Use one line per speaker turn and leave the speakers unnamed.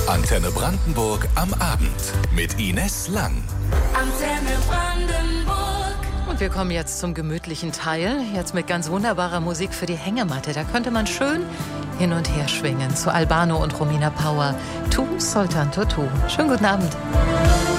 Antenne Brandenburg am Abend mit Ines Lang.
Antenne Brandenburg.
Und wir kommen jetzt zum gemütlichen Teil. Jetzt mit ganz wunderbarer Musik für die Hängematte. Da könnte man schön hin und her schwingen. Zu Albano und Romina Power. Tu soltanto tu. Schönen guten Abend.